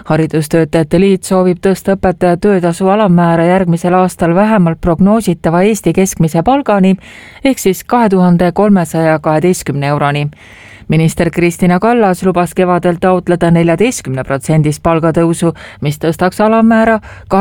Haridustöötajate liit soovib tõsta õpetaja töötasu alammäära järgmisel aastal vähemalt prognoositava Eesti keskmise palgani ehk siis 2312 euroni. Minister Kristina Kallas lubas kevadel taotleda 14% palgatõusu, mis tõstaks alammäära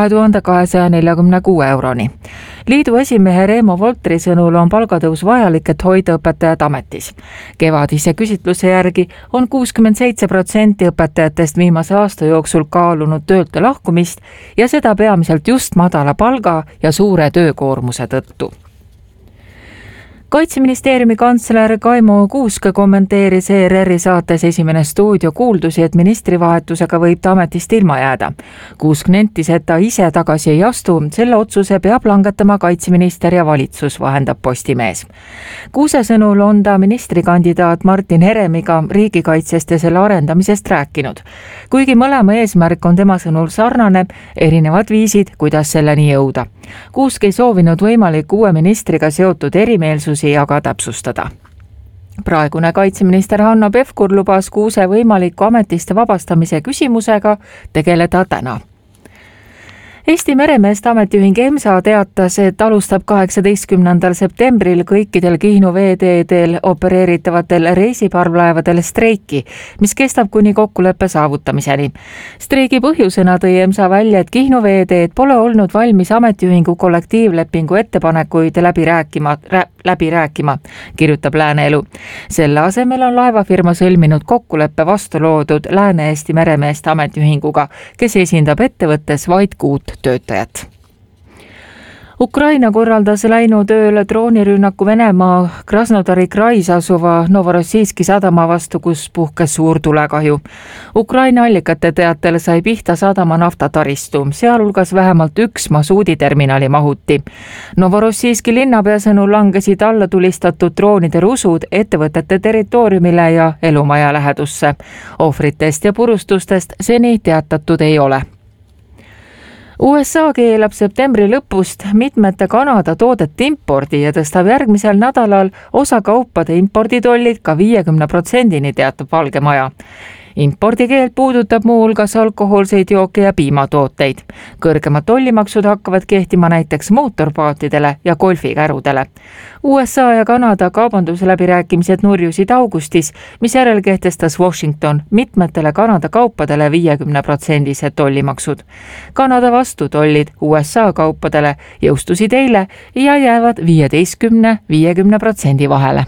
2246 euroni. Liidu esimehe Reemo Voltri sõnul on palgatõus vajalik, et hoida õpetajad ametis. Kevadise küsitluse järgi on 67% õpetajatest viimase aasta jooksul kaalunud töölt lahkumist ja seda peamiselt just madala palga ja suure töökoormuse tõttu. Kaitseministeeriumi kantsler Kaimo Kuusk kommenteeris ERR-i saates Esimene stuudio kuuldusi, et ministrivahetusega võib ta ametist ilma jääda. Kuusk nentis, et ta ise tagasi ei astu, selle otsuse peab langetama kaitseminister ja valitsus, vahendab Postimees. Kuuse sõnul on ta ministrikandidaat Martin Heremiga riigikaitsest ja selle arendamisest rääkinud. Kuigi mõlema eesmärk on tema sõnul sarnane, erinevad viisid, kuidas selleni jõuda. Kuusk ei soovinud võimalik uue ministriga seotud erimeelsusi aga täpsustada. Praegune kaitseminister Hanno Pevkur lubas Kuuse võimaliku ametiste vabastamise küsimusega tegeleda täna. Eesti meremeeste ametiühing EMSA teatas, et alustab 18. septembril kõikidel Kihnu veeteedel opereeritavatel reisiparvlaevadel streiki, mis kestab kuni kokkuleppe saavutamiseni. Streigi põhjusena tõi EMSA välja, et Kihnu veeteed pole olnud valmis ametiühingu kollektiivlepingu ettepanekuid läbi rääkima, kirjutab Lääne-Elu. Selle asemel on laevafirma sõlminud kokkuleppe vastu loodud Lääne-Eesti meremeeste ametiühinguga, kes esindab ettevõttes vaid 6 töötajat. Ukraina korraldas läinud ööl droonirünnaku Venemaa Krasnodari krais asuva Novorossijski sadama vastu, kus puhkes suur tulekahju. Ukraina allikate teatel sai pihta sadama naftataristu, sealhulgas vähemalt 1 masuuditerminali mahuti. Novorossijski linnapea sõnul langesid alla tulistatud droonide rusud ettevõtete territooriumile ja elumaja lähedusse. Ohvritest ja purustustest seni teatatud ei ole. USA keelab septembri lõpust mitmete Kanada toodete impordi ja tõstab järgmisel nädalal osa kaupade imporditollid ka 50%-ni, teatab Valge Maja. Impordikeeld puudutab muu hulgas alkohoolseid jooke ja piimatooteid. Kõrgemad tollimaksud hakkavad kehtima näiteks mootorpaatidele ja golfikärudele. USA ja Kanada kaubandusläbirääkimised nurjusid augustis, mis järel kehtestas Washington mitmetele Kanada kaupadele 50% tollimaksud. Kanada vastutollid USA kaupadele jõustusid eile ja jäävad 15–50% vahele.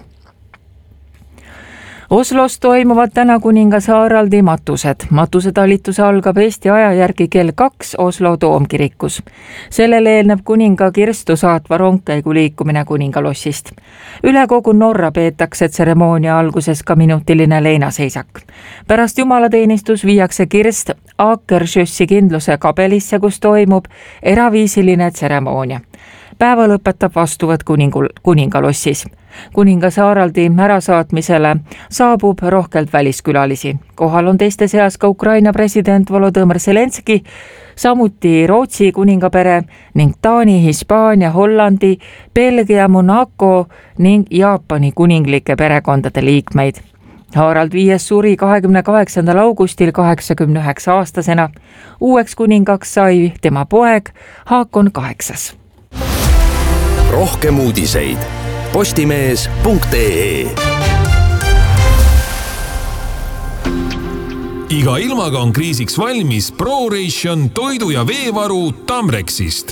Oslos toimuvad täna kuningas Haraldi matused. Matusetalitus algab Eesti aja järgi kell 2 Oslo Toomkirikus. Sellele eelneb kuninga kirstu saatva rongkäigu liikumine kuningalossist. Üle kogu Norra peetakse tseremoonia alguses ka minutiline leinaseisak. Pärast jumalateenistus viiakse kirst Akersjøssi kindluse kabelisse, kus toimub eraviisiline tseremoonia. Päeva lõpetab vastuvõtt kuningalossis. Kuningas Haraldi ärasaatmisele saabub rohkelt väliskülalisi. Kohal on teiste seas ka Ukraina president Volodõmõr Zelenski, samuti Rootsi kuningapere ning Taani, Hispaania, Hollandi, Belgia, Monaco ning Jaapani kuninglike perekondade liikmeid. Harald V suri 28. augustil 89-aastasena. Uueks kuningaks sai tema poeg Haakon 8. Rohkem uudiseid postimees.ee. Iga ilmaga on kriisiks valmis ProRation toidu- ja veevaru Tamrexist.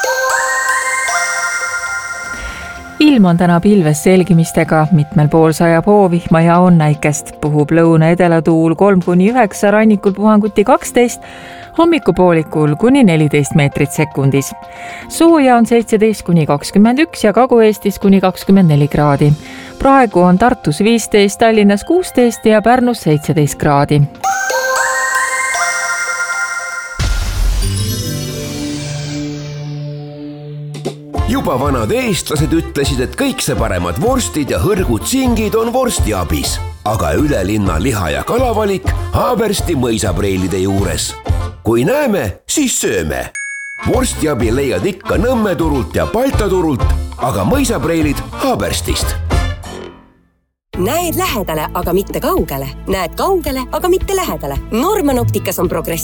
Ilm on täna pilves selgimistega, mitmel pool sajab hoovihma ja on näikest. Puhub lõuna-edelatuul 3–9, rannikul puhanguti 12, hommikupoolikul kuni 14 meetrit sekundis. Sooja on 17–21 ja Kagu-Eestis kuni 24 kraadi. Praegu on Tartus 15, Tallinnas 16 ja Pärnus 17 kraadi. Juba vanad eestlased ütlesid, et kõik see paremad vorstid ja hõrgud singid on vorstiabis. Aga üle linna liha- ja kalavalik Haabersti mõisapreilide juures. Kui näeme, siis sööme. Vorstiabi leiad ikka Nõmme turult ja Balta turult, aga mõisapreilid Haaberstist. Näed lähedale, aga mitte kaugele. Näed kaugele, aga mitte lähedale. Norman Opticas on progress